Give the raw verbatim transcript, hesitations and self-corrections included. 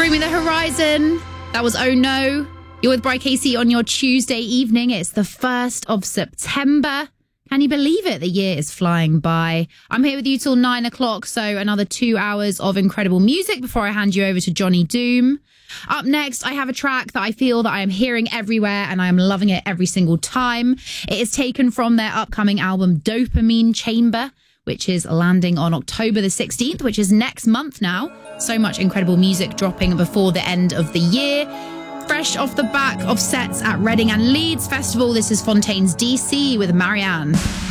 Bring Me the Horizon. That was Oh No. You're with Bri Casey on your Tuesday evening. It's the first of September. Can you believe it? The year is flying by. I'm here with you till nine o'clock, so another two hours of incredible music before I hand you over to Johnny Doom. Up next, I have a track that I feel that I am hearing everywhere and I am loving it every single time. It is taken from their upcoming album Dopamine Chamber, which is landing on October the sixteenth, which is next month now. So much incredible music dropping before the end of the year. Fresh off the back of sets at Reading and Leeds Festival, this is Fontaine's D C with Marianne.